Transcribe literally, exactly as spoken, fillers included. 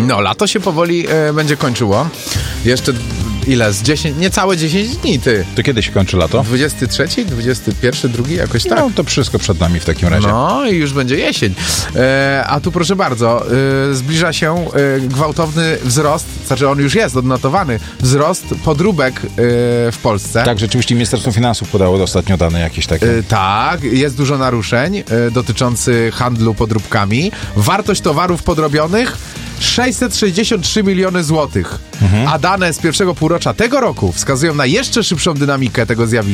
No, lato się powoli e, będzie kończyło. Jeszcze ile? Z dziesięć, niecałe dziesięć dni, ty. To kiedy się kończy lato? dwudziesty trzeci, dwudziesty pierwszy, drugi, jakoś tak. No, to wszystko przed nami w takim razie. No i już będzie jesień. E, a tu proszę bardzo, e, zbliża się e, gwałtowny wzrost, znaczy on już jest odnotowany, wzrost podróbek e, w Polsce. Tak, rzeczywiście Ministerstwo Finansów podało ostatnio dane jakieś takie. E, tak, jest dużo naruszeń e, dotyczących handlu podróbkami. Wartość towarów podrobionych sześćset sześćdziesiąt trzy miliony złotych. Mhm. A dane z pierwszego półrocza tego roku wskazują na jeszcze szybszą dynamikę tego zjawiska.